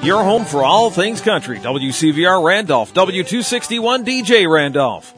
your home for all things country. WCVR Randolph, W261 DJ Randolph.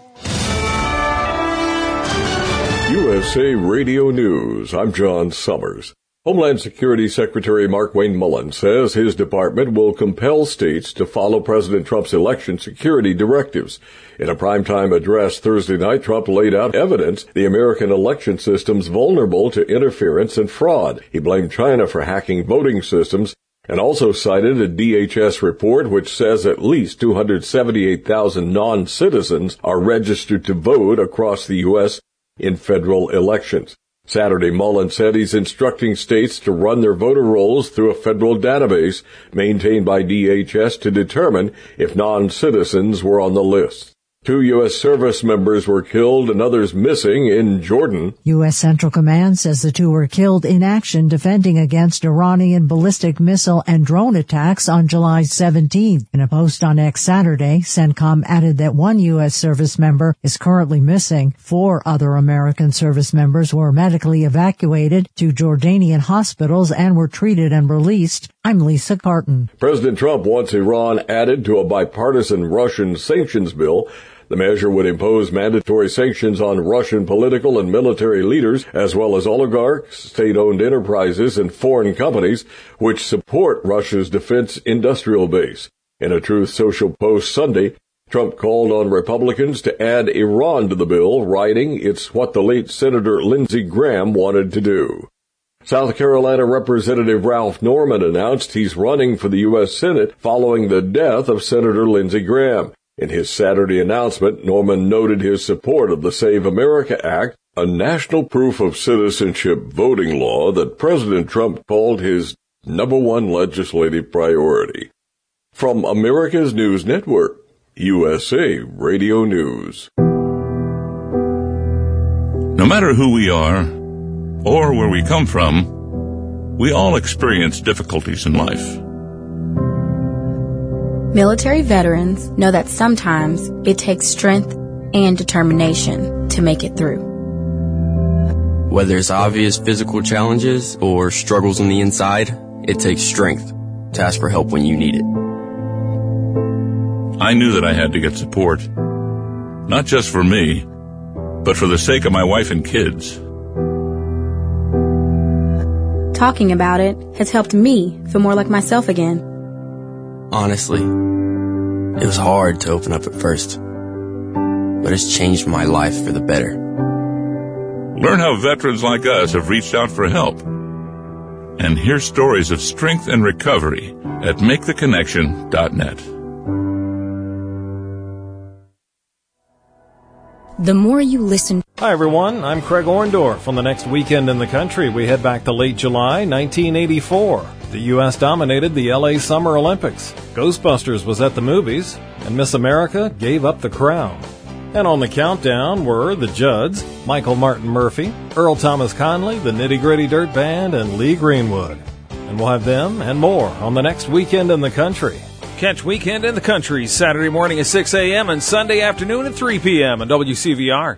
USA Radio News. I'm John Summers. Homeland Security Secretary Markwayne Mullin says his department will compel states to follow President Trump's election security directives. In a primetime address Thursday night, Trump laid out evidence the American election system's vulnerable to interference and fraud. He blamed China for hacking voting systems and also cited a DHS report which says at least 278,000 non-citizens are registered to vote across the U.S. in federal elections. Saturday, Mullin said he's instructing states to run their voter rolls through a federal database maintained by DHS to determine if non-citizens were on the list. 2 U.S. service members were killed and others missing in Jordan. U.S. Central Command says the 2 were killed in action defending against Iranian ballistic missile and drone attacks on July 17th. In a post on X Saturday, CENTCOM added that 1 U.S. service member is currently missing. 4 other American service members were medically evacuated to Jordanian hospitals and were treated and released. I'm Lisa Carton. President Trump wants Iran added to a bipartisan Russian sanctions bill. The measure would impose mandatory sanctions on Russian political and military leaders, as well as oligarchs, state-owned enterprises, and foreign companies which support Russia's defense industrial base. In a Truth Social post Sunday, Trump called on Republicans to add Iran to the bill, writing, "It's what the late Senator Lindsey Graham wanted to do." South Carolina Representative Ralph Norman announced he's running for the U.S. Senate following the death of Senator Lindsey Graham. In his Saturday announcement, Norman noted his support of the Save America Act, a national proof of citizenship voting law that President Trump called his #1 legislative priority. From America's News Network, USA Radio News. No matter who we are or where we come from, we all experience difficulties in life. Military veterans know that sometimes it takes strength and determination to make it through. Whether it's obvious physical challenges or struggles on the inside, it takes strength to ask for help when you need it. I knew that I had to get support, not just for me, but for the sake of my wife and kids. Talking about it has helped me feel more like myself again. Honestly, it was hard to open up at first, but it's changed my life for the better. Learn how veterans like us have reached out for help, and hear stories of strength and recovery at MakeTheConnection.net. The more you listen. Hi, everyone. I'm Craig Orndorff. On the next weekend in the country, we head back to late July 1984. The U.S. dominated the L.A. Summer Olympics. Ghostbusters was at the movies, and Miss America gave up the crown. And on the countdown were the Judds, Michael Martin Murphey, Earl Thomas Conley, the Nitty Gritty Dirt Band, and Lee Greenwood. And we'll have them and more on the next weekend in the country. Catch Weekend in the Country Saturday morning at 6 a.m. and Sunday afternoon at 3 p.m. on WCVR.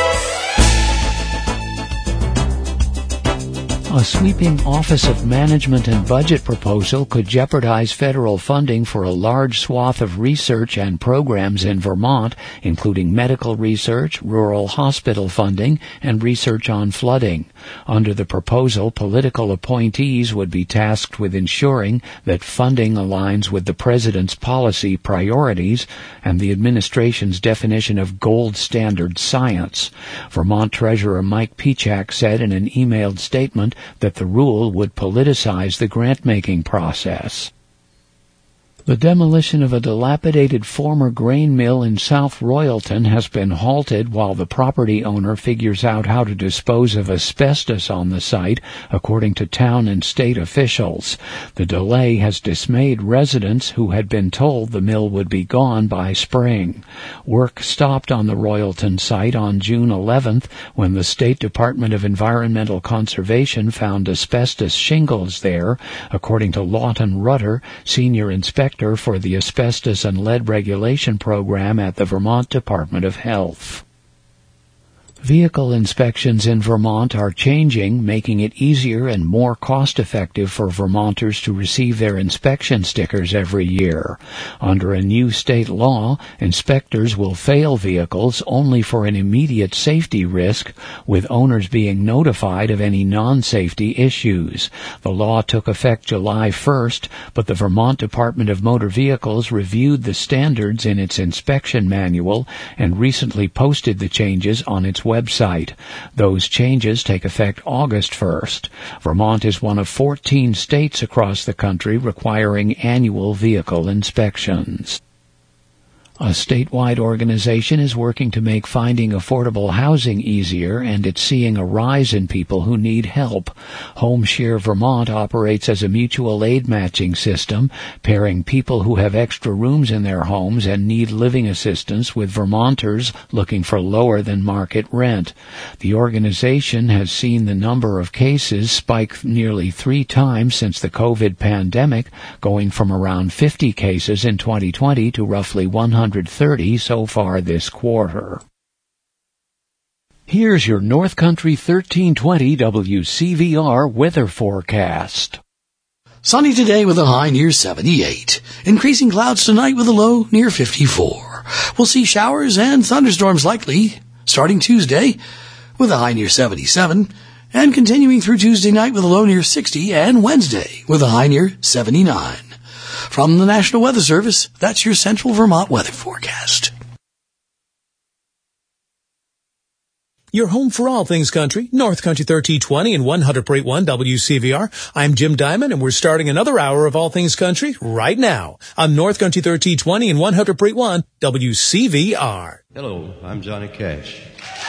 A sweeping Office of Management and Budget proposal could jeopardize federal funding for a large swath of research and programs in Vermont, including medical research, rural hospital funding, and research on flooding. Under the proposal, political appointees would be tasked with ensuring that funding aligns with the president's policy priorities and the administration's definition of gold standard science. Vermont Treasurer Mike Pichak said in an emailed statement that the rule would politicize the grant-making process. The demolition of a dilapidated former grain mill in South Royalton has been halted while the property owner figures out how to dispose of asbestos on the site, according to town and state officials. The delay has dismayed residents who had been told the mill would be gone by spring. Work stopped on the Royalton site on June 11th when the State Department of Environmental Conservation found asbestos shingles there, according to Lawton Rutter, senior inspector for the Asbestos and Lead Regulation Program at the Vermont Department of Health. Vehicle inspections in Vermont are changing, making it easier and more cost-effective for Vermonters to receive their inspection stickers every year. Under a new state law, inspectors will fail vehicles only for an immediate safety risk, with owners being notified of any non-safety issues. The law took effect July 1st, but the Vermont Department of Motor Vehicles reviewed the standards in its inspection manual and recently posted the changes on its website. Those changes take effect August 1st. Vermont is one of 14 states across the country requiring annual vehicle inspections. A statewide organization is working to make finding affordable housing easier, and it's seeing a rise in people who need help. HomeShare Vermont operates as a mutual aid matching system, pairing people who have extra rooms in their homes and need living assistance with Vermonters looking for lower than market rent. The organization has seen the number of cases spike nearly 3 times since the COVID pandemic, going from around 50 cases in 2020 to roughly 130 so far this quarter. Here's your North Country 1320 WCVR weather forecast. Sunny today with a high near 78. Increasing clouds tonight with a low near 54. We'll see showers and thunderstorms likely starting Tuesday with a high near 77 and continuing through Tuesday night with a low near 60 and Wednesday with a high near 79. From the National Weather Service, that's your Central Vermont weather forecast. Your home for all things country, North Country 1320 and 100.1 WCVR. I'm Jim Diamond, and we're starting another hour of all things country right now on North Country 1320 and 100.1 WCVR. Hello, I'm Johnny Cash.